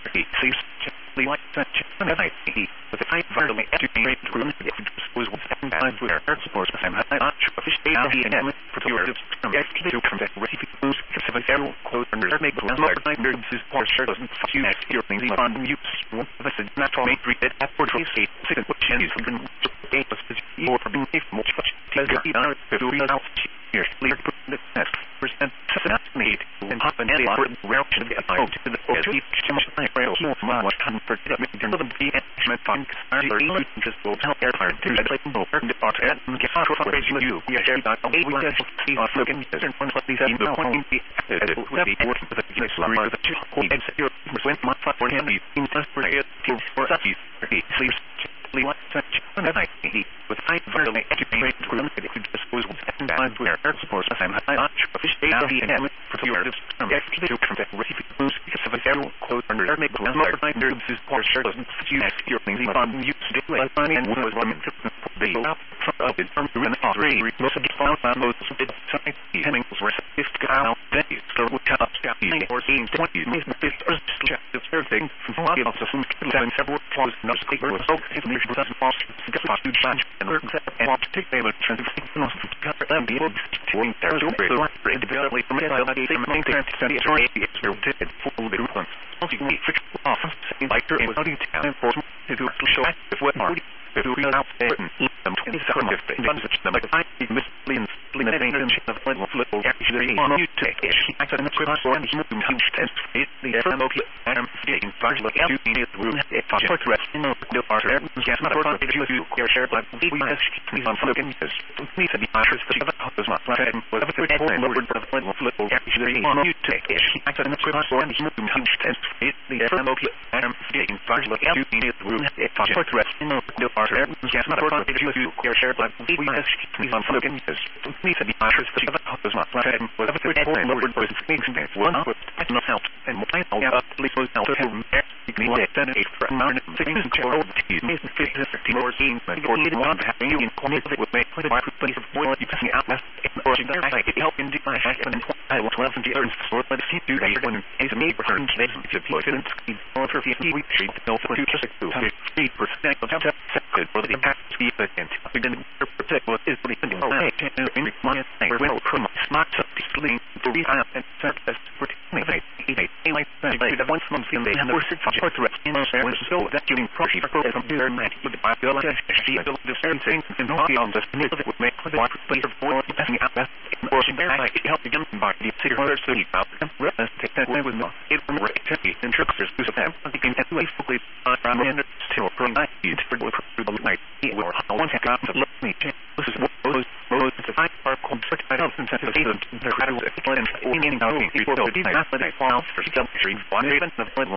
he sees like such an idea with a kind of educated room was one time with her sports and I fish and procurative actually to come back receive those several quote under make the more nerves is part sure doesn't you next year things on use one of us not all make read that for the state second which is from more from much to read out here clear the next percent not made and often any reaction to the much time for the fun just will help air fire to like no the art and get out of you we are that we just see us looking at one of these in the point the working with the Islam the whole secure when my for him in just for it for us he sleeps what such an idea with I verbally educated room that could just was and I wear sports and I fish and procurative actually to come back receive those several quote under make the more nerves is part sure doesn't you next year things on use like and was running the up in from the three most of the found most of the side Hemmings were if out days so with top or seeing 20 maybe 50 or everything from also some several clause no speaker was so if we was lost to change and want to take them transition cover them be able to their so development from the maintain the full the influence ultimately fix off saying like there was nothing to enforcement to show if what are to read out them in some of the things which them like I misleading of little actually on you take I said in the class and he moved and the I'm getting far look at you need the room if I for rest in the part yes not for if you your share but we must please on looking this please be honest the was not right was a third point lowered for the little actually on you take I said in the class and he moved and I'm getting far look at you need the room if I for rest in the part yes not for if you your share but we must please on looking this please be honest the was not right was a third point lowered for the things one with not help and I please was help him you can let that for amount of things to hold the more teams but you need one having you in commit with me put my place of boil you can out or I help in my and I will 12 and the earth so let us see do that when is a neighbor turns they deployed and for 50 weeks treat the bill for 2% of good for the impact to be and we didn't protect what is the thing in my well from smart something to be and service for like that once month in they have for the rest in so that you in project for their night with the Bible she built the certain things and not on the that would make the water place for passing out that or she help again by the city or city about them take that way with no it from right and tricksters who have they can at least quickly from and still from night for the night or one got to look me this is what those the five are construct I don't think that even the crowd and meaning people these not that I fall for some street one even the